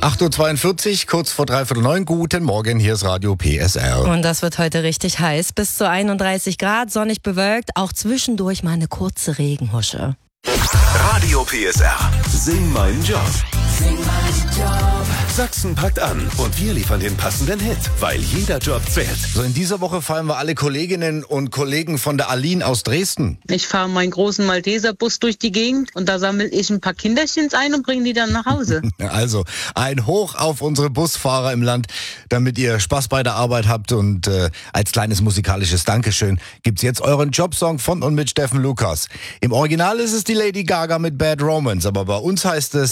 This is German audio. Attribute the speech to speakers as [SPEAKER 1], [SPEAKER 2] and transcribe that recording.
[SPEAKER 1] 8.42 Uhr, kurz vor 8:45. Guten Morgen, hier ist Radio PSR.
[SPEAKER 2] Und das wird heute richtig heiß. Bis zu 31 Grad, sonnig bewölkt, auch zwischendurch mal eine kurze Regenhusche.
[SPEAKER 3] Radio PSR. Sing meinen Job. Sing meinen Job. Sachsen packt an und wir liefern den passenden Hit, weil jeder Job zählt.
[SPEAKER 1] So, in dieser Woche feiern wir alle Kolleginnen und Kollegen von der Aline aus Dresden.
[SPEAKER 4] Ich fahre meinen großen Malteser-Bus durch die Gegend und da sammle ich ein paar Kinderchens ein und bringe die dann nach Hause.
[SPEAKER 1] Also ein Hoch auf unsere Busfahrer im Land, damit ihr Spaß bei der Arbeit habt. Und als kleines musikalisches Dankeschön gibt's jetzt euren Jobsong von und mit Steffen Lukas. Im Original ist es die Lady Gaga mit Bad Romance, aber bei uns heißt es